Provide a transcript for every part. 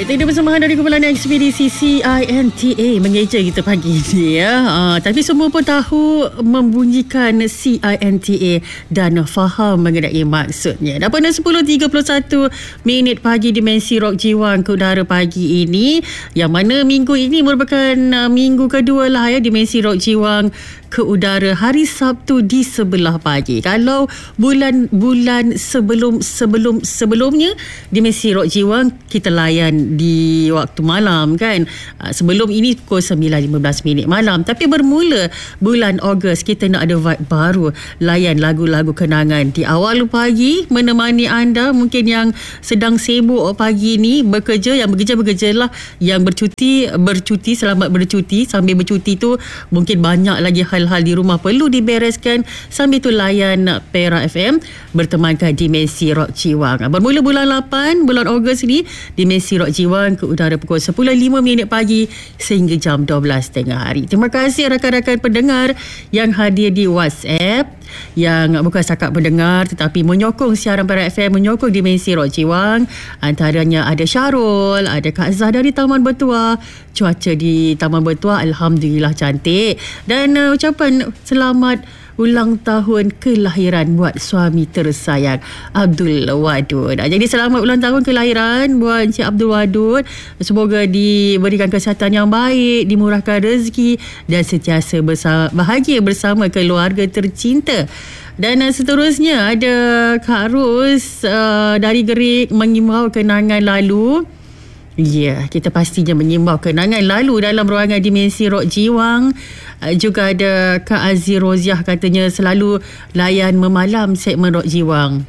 Kita bersama dari kumpulan ekspedisi CINTA mengeja kita pagi ni ya. Tapi semua pun tahu membunyikan CINTA dan faham mengenai maksudnya. Dan pada 10.31 minit pagi Dimensi Rock Jiwang ke udara pagi ini, yang mana minggu ini merupakan minggu kedua lah ya Dimensi Rock Jiwang ke udara hari Sabtu di sebelah pagi. Kalau bulan sebelumnya Dimensi Rock Jiwang kita layan di waktu malam kan. Sebelum ini pukul 9.15 minit malam. Tapi bermula bulan Ogos kita nak ada vibe baru, layan lagu-lagu kenangan di awal pagi menemani anda mungkin yang sedang sibuk pagi ni bekerja, yang bekerja lah, yang bercuti selamat bercuti. Sambil bercuti tu mungkin banyak lagi hal-hal di rumah perlu dibereskan. Sambil tu layan Perak FM bertemankan Dimensi Rock Jiwang. Bermula bulan 8 bulan Ogos ni Dimensi Rock Jiwang ke udara pukul 10.05 minit pagi sehingga jam 12 tengah hari. Terima kasih rakan-rakan pendengar yang hadir di WhatsApp, yang bukan setakat pendengar tetapi menyokong siaran Perak FM, menyokong Dimensi Rock Jiwang. Antaranya ada Syarul, ada Kak Zah dari Taman Bertuah. Cuaca di Taman Bertuah alhamdulillah cantik. Dan ucapan selamat ulang tahun kelahiran buat suami tersayang Abdul Wadud. Jadi selamat ulang tahun kelahiran buat Encik Abdul Wadud. Semoga diberikan kesihatan yang baik, dimurahkan rezeki dan sentiasa bahagia bersama keluarga tercinta. Dan seterusnya ada Kak Ros dari Gerik mengimbau kenangan lalu. Ya, kita pastinya menyimbau kenangan lalu dalam ruangan Dimensi Rock Jiwang. Juga ada Kak Aziz Roziah katanya selalu layan memalam segmen Rock Jiwang.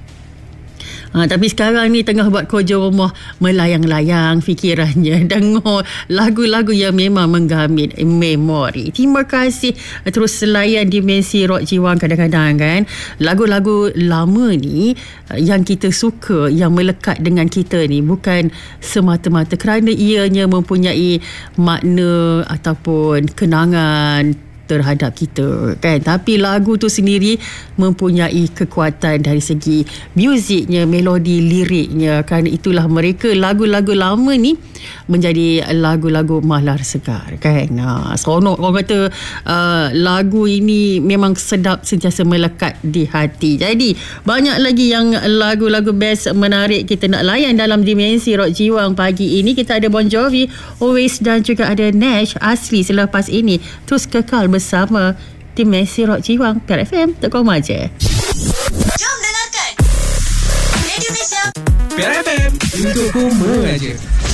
Tapi sekarang ni tengah buat kerja rumah, melayang-layang fikirannya dengar lagu-lagu yang memang menggamit memori. Terima kasih terus layan Dimensi Rock Jiwang. Kadang-kadang kan lagu-lagu lama ni yang kita suka, yang melekat dengan kita ni bukan semata-mata kerana ianya mempunyai makna ataupun kenangan terhadap kita kan, tapi lagu tu sendiri mempunyai kekuatan dari segi muziknya, melodi, liriknya. Kerana itulah mereka lagu-lagu lama ni menjadi lagu-lagu mahlar segar kan. Seronok orang kata lagu ini memang sedap, sentiasa melekat di hati. Jadi banyak lagi yang lagu-lagu best menarik kita nak layan dalam Dimensi Rock Jiwang pagi ini. Kita ada Bon Jovi, Always, dan juga ada Nash Asli selepas ini. Terus kekal bersama Dimensi Rock Jiwang Perak FM. Tak koma je. Jom dengarkan Radio Malaysia Perak FM, untuk koma je.